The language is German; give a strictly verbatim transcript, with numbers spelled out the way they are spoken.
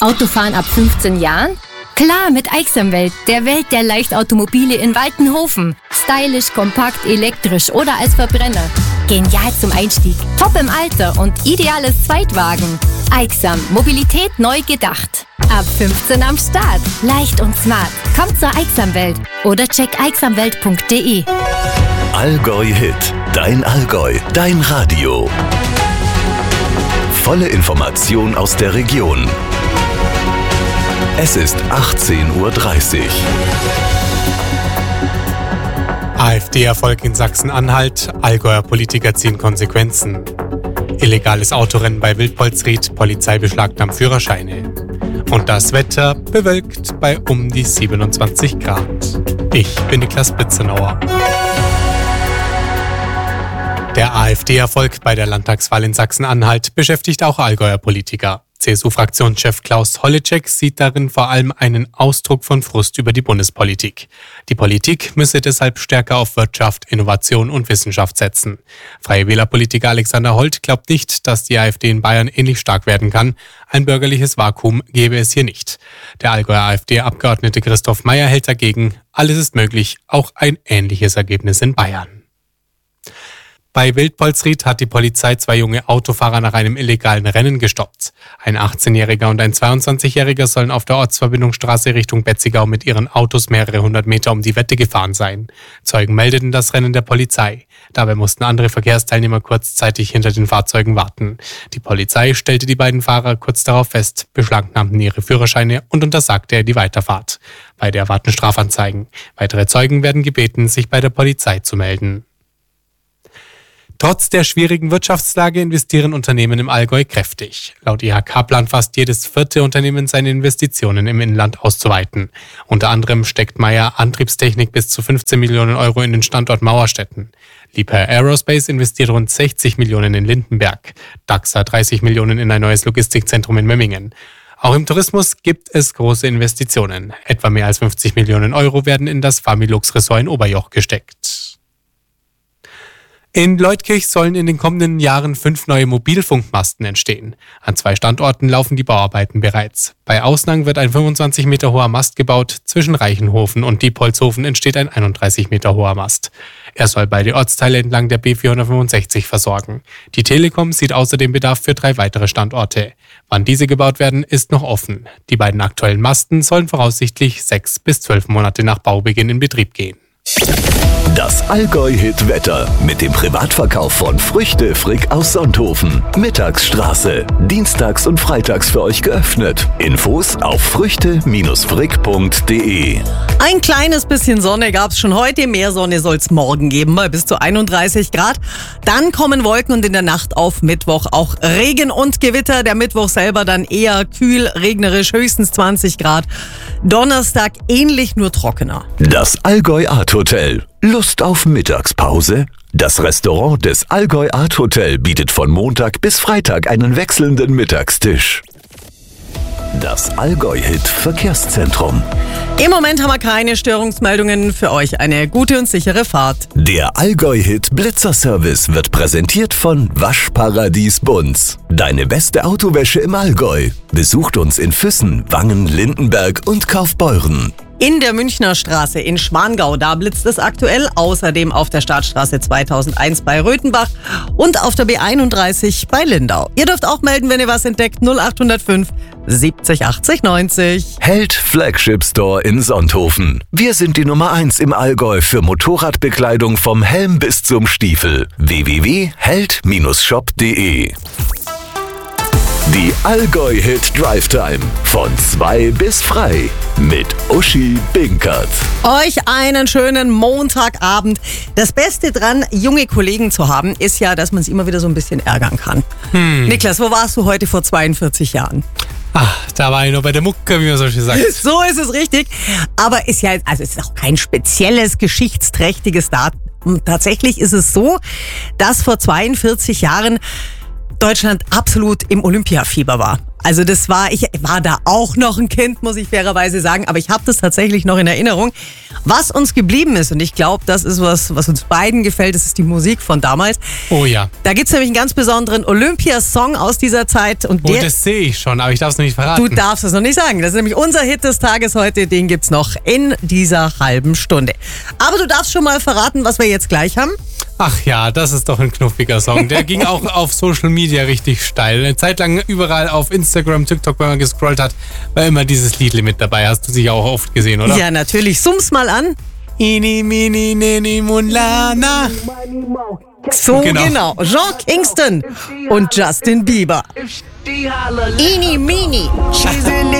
Autofahren ab fünfzehn Jahren? Klar, mit Aixamwelt, der Welt der Leichtautomobile in Waltenhofen. Stylisch, kompakt, elektrisch oder als Verbrenner. Genial zum Einstieg, top im Alter und ideales Zweitwagen. Aixam, Mobilität neu gedacht. Ab fünfzehn am Start. Leicht und smart. Kommt zur Aixamwelt oder check aixamwelt punkt de. Allgäu Hit. Dein Allgäu. Dein Radio. Volle Information aus der Region. Es ist achtzehn Uhr dreißig. AfD-Erfolg in Sachsen-Anhalt, Allgäuer Politiker ziehen Konsequenzen. Illegales Autorennen bei Wildpolsried, Polizei beschlagnahmt Führerscheine. Und das Wetter bewölkt bei um die siebenundzwanzig Grad. Ich bin Niklas Blitzenauer. Der AfD-Erfolg bei der Landtagswahl in Sachsen-Anhalt beschäftigt auch Allgäuer Politiker. C S U-Fraktionschef Klaus Holleczek sieht darin vor allem einen Ausdruck von Frust über die Bundespolitik. Die Politik müsse deshalb stärker auf Wirtschaft, Innovation und Wissenschaft setzen. Freie Wähler-Politiker Alexander Holt glaubt nicht, dass die AfD in Bayern ähnlich stark werden kann. Ein bürgerliches Vakuum gäbe es hier nicht. Der Allgäuer AfD-Abgeordnete Christoph Meyer hält dagegen, alles ist möglich, auch ein ähnliches Ergebnis in Bayern. Bei Wildpolsried hat die Polizei zwei junge Autofahrer nach einem illegalen Rennen gestoppt. Ein achtzehnjähriger und ein zweiundzwanzigjähriger sollen auf der Ortsverbindungsstraße Richtung Betzigau mit ihren Autos mehrere hundert Meter um die Wette gefahren sein. Zeugen meldeten das Rennen der Polizei. Dabei mussten andere Verkehrsteilnehmer kurzzeitig hinter den Fahrzeugen warten. Die Polizei stellte die beiden Fahrer kurz darauf fest, beschlagnahmten ihre Führerscheine und untersagte die Weiterfahrt. Beide erwarten Strafanzeigen. Weitere Zeugen werden gebeten, sich bei der Polizei zu melden. Trotz der schwierigen Wirtschaftslage investieren Unternehmen im Allgäu kräftig. Laut I H K plant fast jedes vierte Unternehmen seine Investitionen im Inland auszuweiten. Unter anderem steckt Meyer Antriebstechnik bis zu fünfzehn Millionen Euro in den Standort Mauerstetten. Liebherr Aerospace investiert rund sechzig Millionen in Lindenberg. DAXA dreißig Millionen in ein neues Logistikzentrum in Memmingen. Auch im Tourismus gibt es große Investitionen. Etwa mehr als fünfzig Millionen Euro werden in das Familux-Ressort in Oberjoch gesteckt. In Leutkirch sollen in den kommenden Jahren fünf neue Mobilfunkmasten entstehen. An zwei Standorten laufen die Bauarbeiten bereits. Bei Ausnang wird ein fünfundzwanzig Meter hoher Mast gebaut. Zwischen Reichenhofen und Diepholzhofen entsteht ein einunddreißig Meter hoher Mast. Er soll beide Ortsteile entlang der B vierhundertfünfundsechzig versorgen. Die Telekom sieht außerdem Bedarf für drei weitere Standorte. Wann diese gebaut werden, ist noch offen. Die beiden aktuellen Masten sollen voraussichtlich sechs bis zwölf Monate nach Baubeginn in Betrieb gehen. Das Allgäu-Hit-Wetter mit dem Privatverkauf von Früchte Frick aus Sonthofen. Mittagsstraße. Dienstags und freitags für euch geöffnet. Infos auf früchte frick punkt de. Ein kleines bisschen Sonne gab es schon heute. Mehr Sonne soll es morgen geben, bei bis zu einunddreißig Grad. Dann kommen Wolken und in der Nacht auf Mittwoch auch Regen und Gewitter. Der Mittwoch selber dann eher kühl, regnerisch, höchstens zwanzig Grad. Donnerstag ähnlich, nur trockener. Das Allgäu Art Hotel. Lust auf Mittagspause? Das Restaurant des Allgäu Art Hotel bietet von Montag bis Freitag einen wechselnden Mittagstisch. Das Allgäu-Hit Verkehrszentrum. Im Moment haben wir keine Störungsmeldungen. Für euch eine gute und sichere Fahrt. Der Allgäu-Hit Blitzerservice wird präsentiert von Waschparadies Bunz. Deine beste Autowäsche im Allgäu. Besucht uns in Füssen, Wangen, Lindenberg und Kaufbeuren. In der Münchner Straße in Schwangau, da blitzt es aktuell. Außerdem auf der Startstraße zweitausendeins bei Röthenbach und auf der B einunddreißig bei Lindau. Ihr dürft auch melden, wenn ihr was entdeckt. null acht null fünf siebzig achtzig neunzig. Held Flagship Store in Sonthofen. Wir sind die Nummer eins im Allgäu für Motorradbekleidung vom Helm bis zum Stiefel. w w w punkt held shop punkt de. Die Allgäu-Hit Drive Time von zwei bis frei mit Uschi Binkert. Euch einen schönen Montagabend. Das Beste dran, junge Kollegen zu haben, ist ja, dass man sie immer wieder so ein bisschen ärgern kann. Hm. Niklas, wo warst du heute vor zweiundvierzig Jahren? Ach, da war ich noch bei der Mucke, wie man so schön sagt. So ist es richtig. Aber ist ja, also es ist auch kein spezielles, geschichtsträchtiges Datum. Tatsächlich ist es so, dass vor zweiundvierzig Jahren Deutschland absolut im Olympiafieber war. Also das war, ich war da auch noch ein Kind, muss ich fairerweise sagen, aber ich habe das tatsächlich noch in Erinnerung. Was uns geblieben ist, und ich glaube, das ist was, was uns beiden gefällt, das ist die Musik von damals. Oh ja. Da gibt es nämlich einen ganz besonderen Olympia-Song aus dieser Zeit. Und Oh, der, das sehe ich schon, aber ich darf es noch nicht verraten. du darfst es noch nicht sagen. Das ist nämlich unser Hit des Tages heute, den gibt's noch in dieser halben Stunde. Aber du darfst schon mal verraten, was wir jetzt gleich haben. Ach ja, das ist doch ein knuffiger Song. Der ging auch auf Social Media richtig steil. Eine Zeit lang überall auf Instagram, TikTok, wenn man gescrollt hat, war immer dieses Lied mit dabei. Hast du sicher auch oft gesehen, oder? Ja, natürlich. Summ's mal an. Ini, mini, neni, munlana. So Genau. genau. Jean Kingston und Justin Bieber. Ini Mini.